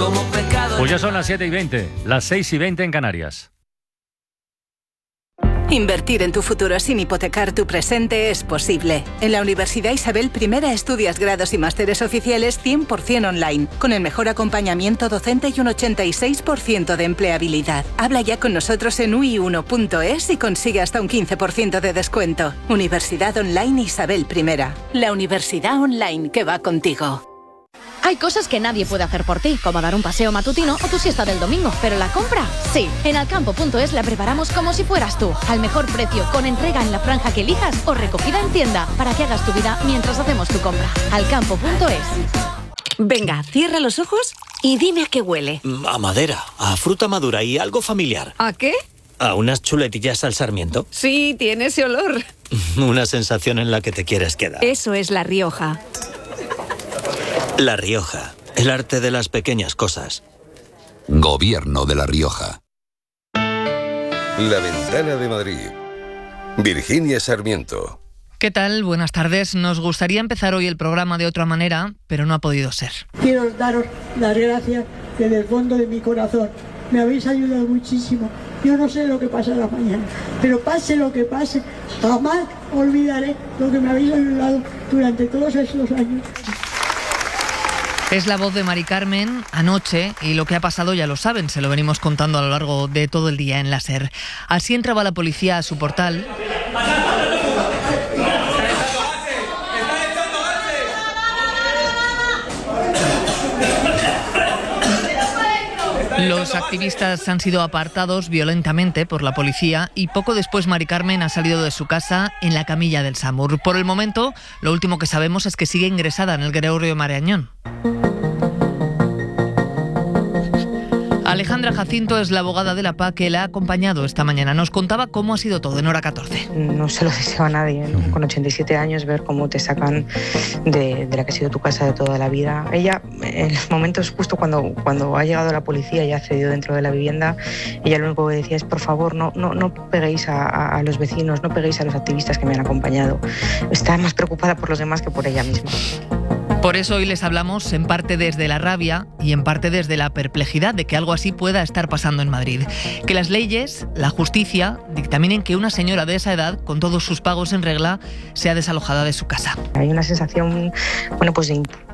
como pecado. Pues ya son las 7:20, las 6:20 en Canarias. Invertir en tu futuro sin hipotecar tu presente es posible. En la Universidad Isabel I estudias grados y másteres oficiales 100% online, con el mejor acompañamiento docente y un 86% de empleabilidad. Habla ya con nosotros en ui1.es y consigue hasta un 15% de descuento. Universidad Online Isabel I. La universidad online que va contigo. Hay cosas que nadie puede hacer por ti, como dar un paseo matutino o tu siesta del domingo, pero la compra, sí. En Alcampo.es la preparamos como si fueras tú, al mejor precio, con entrega en la franja que elijas o recogida en tienda, para que hagas tu vida mientras hacemos tu compra. Alcampo.es. Venga, cierra los ojos y dime a qué huele. A madera, a fruta madura y algo familiar. ¿A qué? ¿A unas chuletillas al sarmiento? Sí, tiene ese olor. Una sensación en la que te quieres quedar. Eso es La Rioja. La Rioja, el arte de las pequeñas cosas. Gobierno de La Rioja. La Ventana de Madrid. Virginia Sarmiento. ¿Qué tal? Buenas tardes. Nos gustaría empezar hoy el programa de otra manera, pero no ha podido ser. Quiero daros las gracias desde el fondo de mi corazón. Me habéis ayudado muchísimo. Yo no sé lo que pasará mañana, pero pase lo que pase, jamás olvidaré lo que me habéis ayudado durante todos estos años. Es la voz de Mari Carmen anoche, y lo que ha pasado ya lo saben, se lo venimos contando a lo largo de todo el día en la SER. Así entraba la policía a su portal. Los activistas han sido apartados violentamente por la policía y poco después Mari Carmen ha salido de su casa en la camilla del SAMUR. Por el momento, lo último que sabemos es que sigue ingresada en el Gregorio Marañón. Alejandra Jacinto es la abogada de la PA que la ha acompañado esta mañana. Nos contaba cómo ha sido todo en Hora 14. No se lo deseo a nadie, ¿no? Con 87 años, ver cómo te sacan de la que ha sido tu casa de toda la vida. Ella, en los momentos justo cuando ha llegado la policía y ha accedido dentro de la vivienda, ella lo único que decía es: por favor, no peguéis a los vecinos, no peguéis a los activistas que me han acompañado. Está más preocupada por los demás que por ella misma. Por eso hoy les hablamos en parte desde la rabia y en parte desde la perplejidad de que algo así pueda estar pasando en Madrid. Que las leyes, la justicia, dictaminen que una señora de esa edad, con todos sus pagos en regla, sea desalojada de su casa. Hay una sensación, pues de